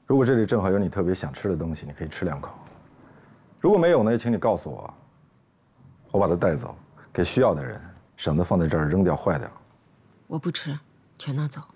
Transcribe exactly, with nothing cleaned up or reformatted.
如果这里正好有你特别想吃的东西，你可以吃两口。如果没有呢，也请你告诉我，我把它带走，给需要的人，省得放在这儿扔掉坏掉。 我不吃，全拿走。